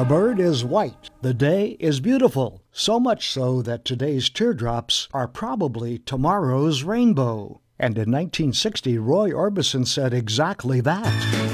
The bird is white. The day is beautiful. So much so that today's teardrops are probably tomorrow's rainbow. And in 1960, Roy Orbison said exactly that.